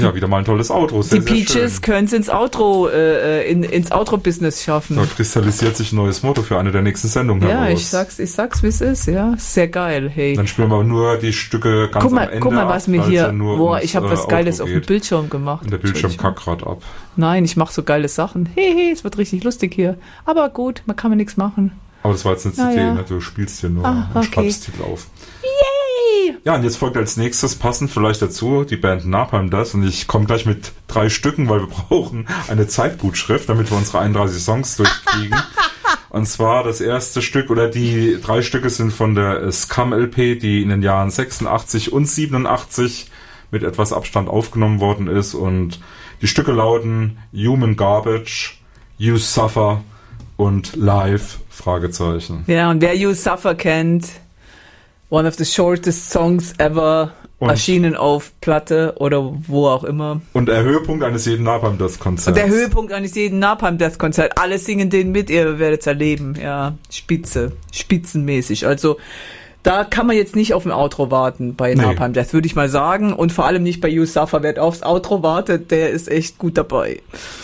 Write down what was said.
Ja, wieder mal ein tolles Outro. Sehr, die Peaches können es ins Outro, ins Outro-Business schaffen. Da kristallisiert sich ein neues Motto für eine der nächsten Sendungen heraus. Ja, ich sag's, wie es ist, ja. Sehr geil, hey. Dann spielen wir aber nur die Stücke ganz am Ende. Guck mal, was mir hier, ich habe was Geiles auf dem Bildschirm gemacht. Und der Bildschirm kackt gerade ab. Nein, ich mache so geile Sachen. Hey, es wird richtig lustig hier. Aber gut, man kann mir nichts machen. Aber das war jetzt eine CD, ne? Du spielst hier nur einen Schnapstitel auf. Yay! Ja, und jetzt folgt als nächstes, passend vielleicht dazu, die Band Napalm Death. Und ich komme gleich mit 3 Stücken, weil wir brauchen eine Zeitgutschrift, damit wir unsere 31 Songs durchkriegen. Und zwar das erste Stück, oder die 3 Stücke sind von der Scum-LP, die in den Jahren 86 und 87 mit etwas Abstand aufgenommen worden ist. Und die Stücke lauten Human Garbage, You Suffer und Live, Fragezeichen. Ja, und wer You Suffer kennt, one of the shortest songs ever, erschienen auf Platte oder wo auch immer. Und der Höhepunkt eines jeden Napalm Death Konzerts. Und der Höhepunkt eines jeden Napalm Death Konzerts. Alle singen den mit, ihr werdet es erleben. Ja, spitzenmäßig. Also da kann man jetzt nicht auf ein Outro warten bei Napalm Death, würde ich mal sagen. Und vor allem nicht bei You Suffer. Wer aufs Outro wartet, der ist echt gut dabei.